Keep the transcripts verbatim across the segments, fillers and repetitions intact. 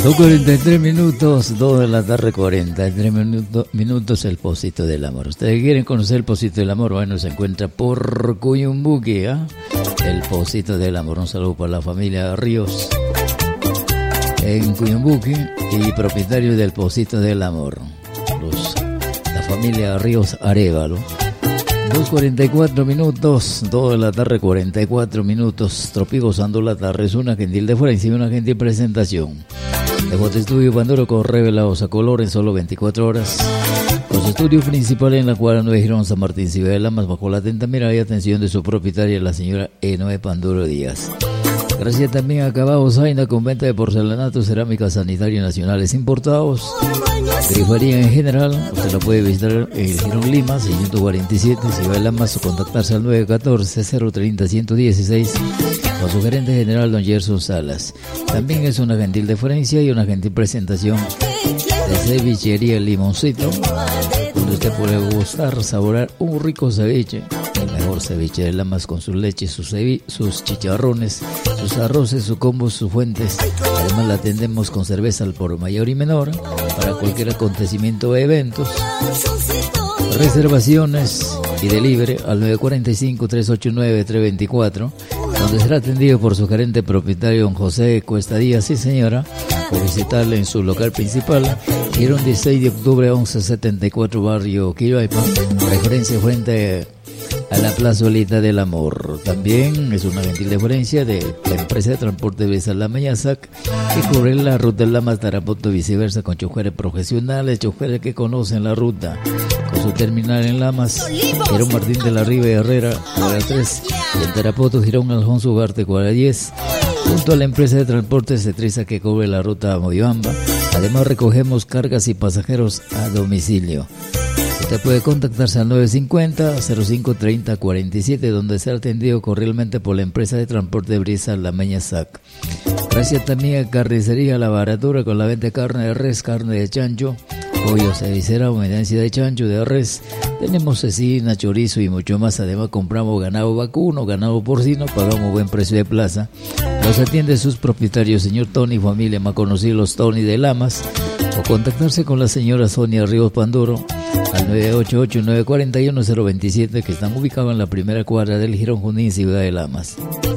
Dos cuarenta y tres minutos, dos de la tarde, cuarenta y tres minutos, minutos el Pocito del Amor. Ustedes quieren conocer el Pocito del Amor, bueno, se encuentra por Cuyumbuque, ¿eh? El Pocito del Amor. Un saludo para la familia Ríos en Cuyumbuque y propietario del Pocito del Amor, los, la familia Ríos Arévalo. Dos cuarenta y cuatro minutos, dos de la tarde, cuarenta y cuatro minutos. Tropigozando la tarde, es una gentil deferencia y una gentil presentación. De J Estudio Panduro con revelados a color en solo veinticuatro horas. Los estudios principales en la cuadra nueve Girón San Martín, Ciudad de Lamas, bajo la atenta mirada y atención de su propietaria, la señora Enoe Panduro Díaz. Gracias también a Cabao Zaina, con venta de porcelanato, cerámicas sanitarias nacionales importados. Grifería en general, usted la puede visitar en el Girón Lima, seiscientos cuarenta y siete, Ciudad de Lamas, o contactarse al nueve uno cuatro, cero tres cero, uno uno uno seis con su gerente general, don Gerson Salas. También es una gentil deferencia y una gentil presentación de cevichería Limoncito, donde usted puede gustar, saborear un rico ceviche, el mejor ceviche de Lamas, con su leche, sus, cevi- sus chicharrones, sus arroces, sus combos, sus fuentes. Además la atendemos con cerveza al por mayor y menor para cualquier acontecimiento o eventos. Reservaciones y delivery al nueve cuatro cinco, tres ocho nueve, tres dos cuatro, donde será atendido por su gerente propietario, don José Cuesta Díaz, sí señora, o visitarle en su local principal, Girón dieciséis de octubre, once setenta y cuatro, barrio Quiraipa, referencia frente a la plazolita del Amor. También es una gentil deferencia de la empresa de transporte Brisa Lamayasac, que cubre la ruta Lamas Tarapoto y viceversa, con choferes profesionales, choferes que conocen la ruta, con su terminal en Lamas, Girón Martín de la Riva y Herrera, cuadra tres, y en Tarapoto, Girón Alfonso Ugarte, cuadra diez, junto a la empresa de transporte Cetriza, que cubre la ruta a Moyobamba. Además recogemos cargas y pasajeros a domicilio. Usted puede contactarse al nueve cinco cero, cero cinco tres cero, cuatro siete, donde será atendido cordialmente por la empresa de transporte Brisa Lameña Sac. Gracias también a Carnicería La Baratura, con la venta de carne de res, carne de chancho, pollo, cervecera, humedancia de chancho, de res. Tenemos cecina, chorizo y mucho más. Además compramos ganado vacuno, ganado porcino, pagamos buen precio de plaza. Los atiende sus propietarios, señor Tony, familia más conocidos, los Tony de Lamas, o contactarse con la señora Sonia Ríos Panduro al nueve ocho ocho, nueve cuatro uno, cero dos siete, que están ubicados en la primera cuadra del Girón Junín, Ciudad de Lamas.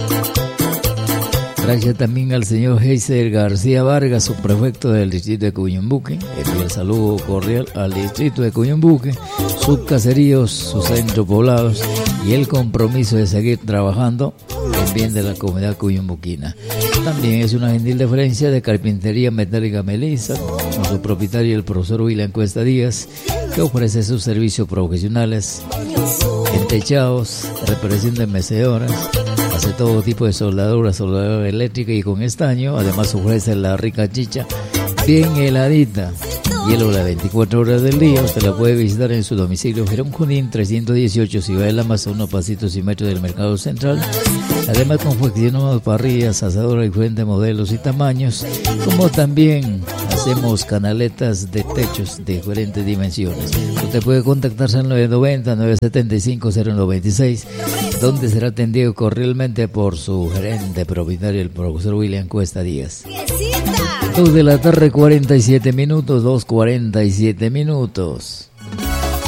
Gracias también al señor Heiser García Vargas, subprefecto del distrito de Cuyumbuque. Envío el saludo cordial al distrito de Cuyumbuque, sus caseríos, sus centros poblados y el compromiso de seguir trabajando en bien de la comunidad cuyumbuquina. También es una gentil deferencia de Carpintería Metálica Melissa, con su propietario, el profesor William Cuesta Díaz, que ofrece sus servicios profesionales en techados, reparación de mecedoras, hace todo tipo de soldadura, soldadura eléctrica y con estaño. Además ofrece la rica chicha bien heladita, hielo las veinticuatro horas del día. Usted la puede visitar en su domicilio, Girón Junín trescientos dieciocho, Ciudad de Lamas, a unos pasitos y metros del Mercado Central. Además confeccionamos parrillas, asadoras de diferentes modelos y tamaños, como también hacemos canaletas de techos de diferentes dimensiones. Usted puede contactarse al nueve nueve cero, nueve siete cinco, cero nueve seis, donde será atendido cordialmente por su gerente propietario, el profesor William Cuesta Díaz. dos de la tarde, cuarenta y siete minutos, dos cuarenta y siete minutos.